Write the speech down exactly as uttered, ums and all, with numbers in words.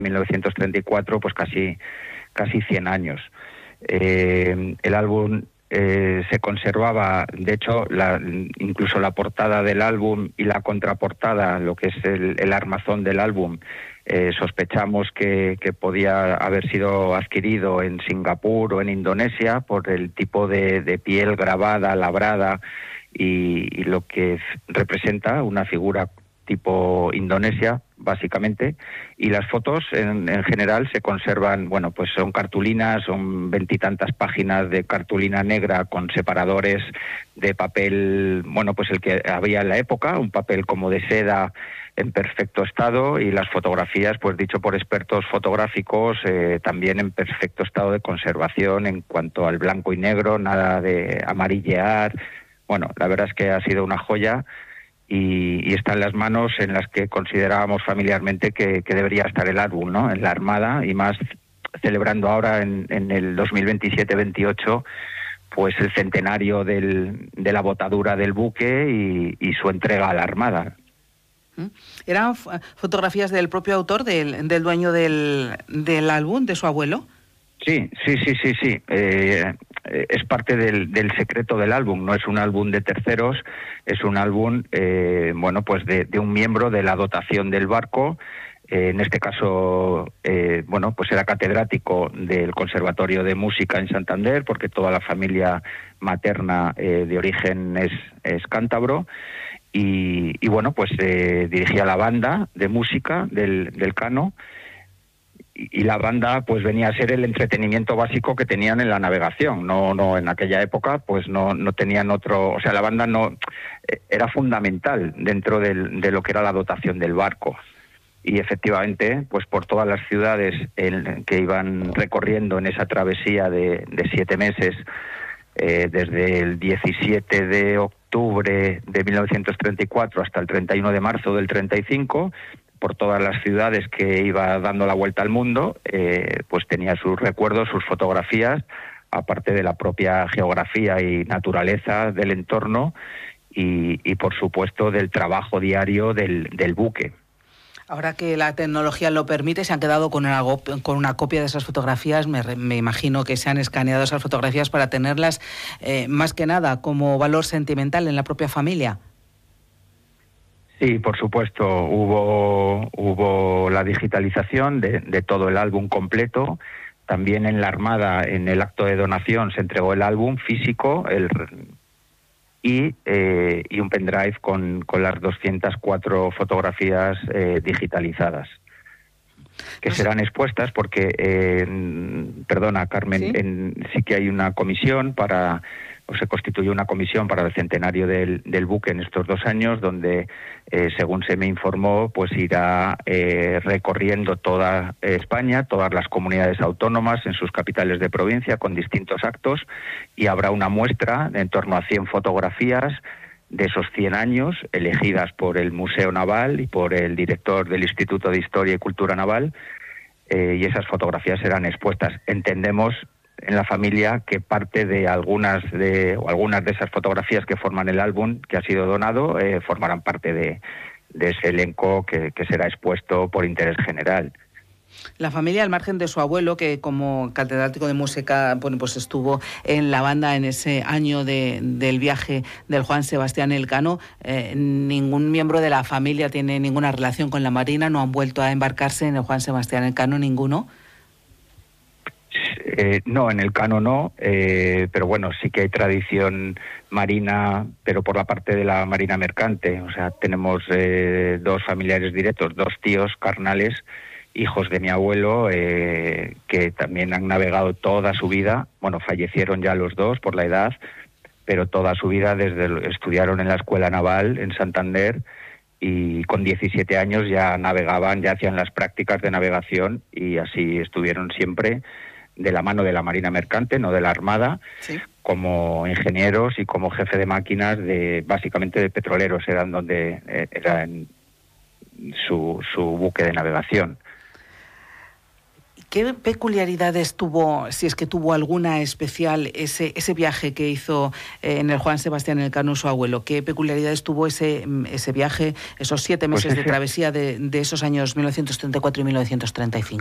mil novecientos treinta y cuatro, pues casi, casi cien años. Eh, el álbum eh, se conservaba, de hecho, la, incluso la portada del álbum y la contraportada, lo que es el, el armazón del álbum, eh, sospechamos que, que podía haber sido adquirido en Singapur o en Indonesia por el tipo de, de piel grabada, labrada y, y lo que representa una figura tipo Indonesia, básicamente, y las fotos en, en general se conservan, bueno, pues son cartulinas, son veintitantas páginas de cartulina negra con separadores de papel, bueno, pues el que había en la época, un papel como de seda en perfecto estado, y las fotografías, pues dicho por expertos fotográficos, eh, también en perfecto estado de conservación en cuanto al blanco y negro, nada de amarillear. Bueno, la verdad es que ha sido una joya. Y, y está en las manos en las que considerábamos familiarmente que, que debería estar el álbum, ¿no? En la Armada, y más celebrando ahora en, en el dos mil veintisiete veintiocho pues el centenario del, de la botadura del buque y, y su entrega a la Armada. ¿Eran fotografías del propio autor, del, del dueño del, del álbum, de su abuelo? Sí, sí, sí, sí, sí. Eh, es parte del, del secreto del álbum. No es un álbum de terceros, es un álbum, eh, bueno, pues de, de un miembro de la dotación del barco. Eh, en este caso, eh, bueno, pues era catedrático del Conservatorio de Música en Santander, porque toda la familia materna eh, de origen es, es cántabro. Y, y bueno, pues eh, dirigía la banda de música del, del Cano. Y la banda pues venía a ser el entretenimiento básico que tenían en la navegación. No, no, en aquella época pues no, no tenían otro, o sea, la banda no era fundamental dentro del, de lo que era la dotación del barco. Y efectivamente, pues por todas las ciudades en, que iban recorriendo en esa travesía de, de siete meses, eh, desde el diecisiete de octubre de mil novecientos treinta y cuatro hasta el treinta y uno de marzo del treinta y cinco, por todas las ciudades que iba dando la vuelta al mundo, eh, pues tenía sus recuerdos, sus fotografías, aparte de la propia geografía y naturaleza del entorno y, y por supuesto, del trabajo diario del, del buque. Ahora que la tecnología lo permite, se han quedado con una, con una copia de esas fotografías. Me, me imagino que se han escaneado esas fotografías para tenerlas, eh, más que nada, como valor sentimental en la propia familia. Sí, por supuesto, hubo hubo la digitalización de, de todo el álbum completo. También en la Armada, en el acto de donación, se entregó el álbum físico el, y, eh, y un pendrive con, con las doscientas cuatro fotografías eh, digitalizadas, que no sé. serán expuestas porque, eh, perdona Carmen, ¿sí? En, sí que hay una comisión para... se constituyó una comisión para el centenario del, del buque en estos dos años, donde, eh, según se me informó, pues irá eh, recorriendo toda España, todas las comunidades autónomas en sus capitales de provincia, con distintos actos, y habrá una muestra de en torno a cien fotografías de esos cien años, elegidas por el Museo Naval y por el director del Instituto de Historia y Cultura Naval, eh, y esas fotografías serán expuestas. Entendemos en la familia que parte de algunas de o algunas de esas fotografías que forman el álbum que ha sido donado eh, formarán parte de, de ese elenco que, que será expuesto por interés general. La familia, al margen de su abuelo, que como catedrático de música, bueno, pues estuvo en la banda en ese año de, del viaje del Juan Sebastián Elcano, eh, ningún miembro de la familia tiene ninguna relación con la Marina, no han vuelto a embarcarse en el Juan Sebastián Elcano, ninguno. Eh, no, en el Cano no, eh, pero bueno, sí que hay tradición marina, pero por la parte de la marina mercante. O sea, tenemos eh, dos familiares directos, dos tíos carnales, hijos de mi abuelo, eh, que también han navegado toda su vida. Bueno, fallecieron ya los dos por la edad, pero toda su vida desde el, estudiaron en la Escuela Naval en Santander y con diecisiete años ya navegaban, ya hacían las prácticas de navegación y así estuvieron siempre de la mano de la Marina Mercante, no de la Armada, ¿sí? Como ingenieros y como jefe de máquinas de básicamente de petroleros, eran donde eh, era en su, su buque de navegación. ¿Qué peculiaridades tuvo, si es que tuvo alguna especial, ese, ese viaje que hizo eh, en el Juan Sebastián Elcano su abuelo? ¿Qué peculiaridades tuvo ese, ese viaje, esos siete meses pues ese... de travesía de, de esos años mil novecientos treinta y cuatro y mil novecientos treinta y cinco?